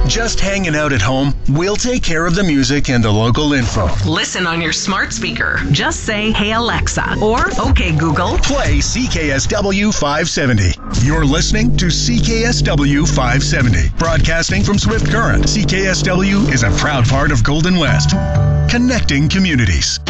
Just hanging out at home? We'll take care of the music and the local info. Listen on your smart speaker. Just say, "Hey Alexa," or "Okay Google." Play CKSW 570. You're listening to CKSW 570. Broadcasting from Swift Current, CKSW is a proud part of Golden West. Connecting communities.